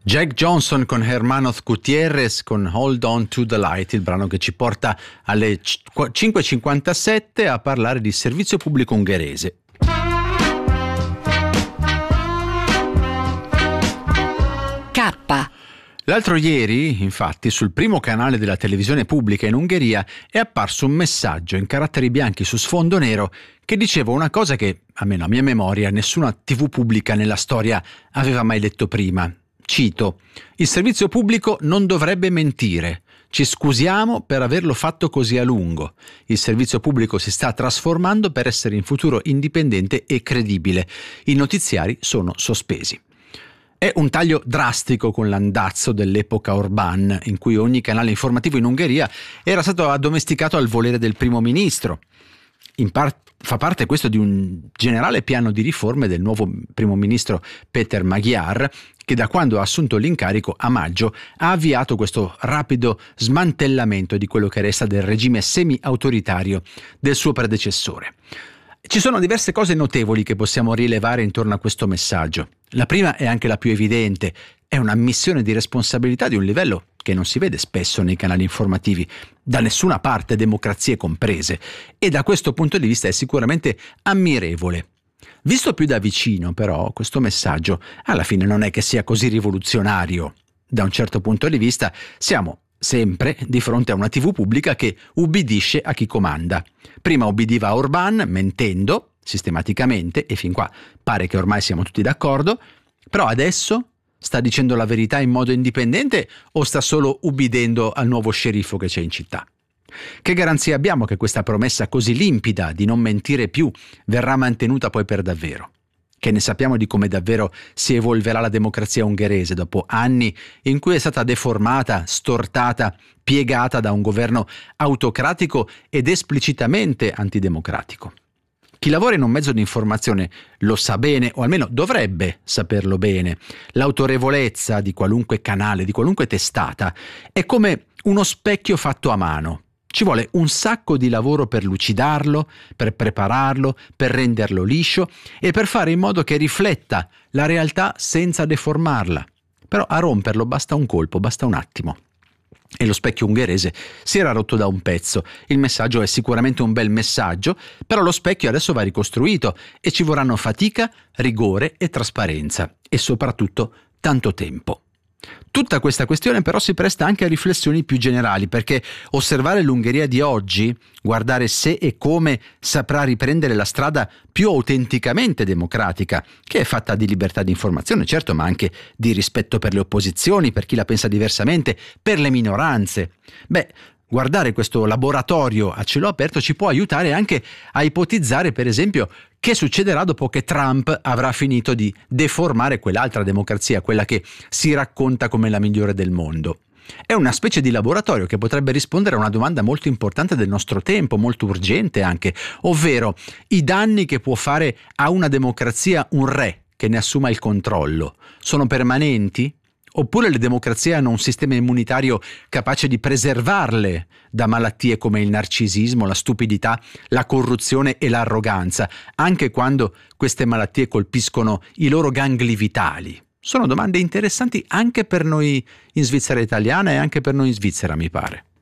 Jack Johnson con Hermanos Gutierrez con Hold On To The Light, il brano che ci porta alle 5.57 a parlare di servizio pubblico ungherese. K. L'altro ieri, infatti, sul primo canale della televisione pubblica in Ungheria è apparso un messaggio in caratteri bianchi su sfondo nero che diceva una cosa che, almeno a mia memoria, nessuna TV pubblica nella storia aveva mai detto prima. Cito: «Il servizio pubblico non dovrebbe mentire. Ci scusiamo per averlo fatto così a lungo. Il servizio pubblico si sta trasformando per essere in futuro indipendente e credibile. I notiziari sono sospesi». È un taglio drastico con l'andazzo dell'epoca Orbán, in cui ogni canale informativo in Ungheria era stato addomesticato al volere del primo ministro. Fa parte questo di un generale piano di riforme del nuovo primo ministro Péter Magyar, che da quando ha assunto l'incarico a maggio ha avviato questo rapido smantellamento di quello che resta del regime semi-autoritario del suo predecessore. Ci sono diverse cose notevoli che possiamo rilevare intorno a questo messaggio. La prima è anche la più evidente: è un'ammissione di responsabilità di un livello che non si vede spesso nei canali informativi, da nessuna parte, democrazie comprese, e da questo punto di vista è sicuramente ammirevole. Visto più da vicino, però, questo messaggio alla fine non è che sia così rivoluzionario. Da un certo punto di vista siamo sempre di fronte a una TV pubblica che ubbidisce a chi comanda. Prima ubbidiva a Orbán, mentendo sistematicamente, e fin qua pare che ormai siamo tutti d'accordo, però adesso sta dicendo la verità in modo indipendente o sta solo ubbidendo al nuovo sceriffo che c'è in città? Che garanzie abbiamo che questa promessa così limpida di non mentire più verrà mantenuta poi per davvero? Che ne sappiamo di come davvero si evolverà la democrazia ungherese dopo anni in cui è stata deformata, stortata, piegata da un governo autocratico ed esplicitamente antidemocratico? Chi lavora in un mezzo di informazione lo sa bene, o almeno dovrebbe saperlo bene. L'autorevolezza di qualunque canale, di qualunque testata, è come uno specchio fatto a mano. Ci vuole un sacco di lavoro per lucidarlo, per prepararlo, per renderlo liscio e per fare in modo che rifletta la realtà senza deformarla. Però a romperlo basta un colpo, basta un attimo. E lo specchio ungherese si era rotto da un pezzo. Il messaggio è sicuramente un bel messaggio, però lo specchio adesso va ricostruito e ci vorranno fatica, rigore e trasparenza e soprattutto tanto tempo. Tutta questa questione però si presta anche a riflessioni più generali, perché osservare l'Ungheria di oggi, guardare se e come saprà riprendere la strada più autenticamente democratica, che è fatta di libertà di informazione, certo, ma anche di rispetto per le opposizioni, per chi la pensa diversamente, per le minoranze. Guardare questo laboratorio a cielo aperto ci può aiutare anche a ipotizzare, per esempio, che succederà dopo che Trump avrà finito di deformare quell'altra democrazia, quella che si racconta come la migliore del mondo. È una specie di laboratorio che potrebbe rispondere a una domanda molto importante del nostro tempo, molto urgente anche, ovvero i danni che può fare a una democrazia un re che ne assuma il controllo. Sono permanenti? Oppure le democrazie hanno un sistema immunitario capace di preservarle da malattie come il narcisismo, la stupidità, la corruzione e l'arroganza, anche quando queste malattie colpiscono i loro gangli vitali? Sono domande interessanti anche per noi in Svizzera italiana e anche per noi in Svizzera, mi pare.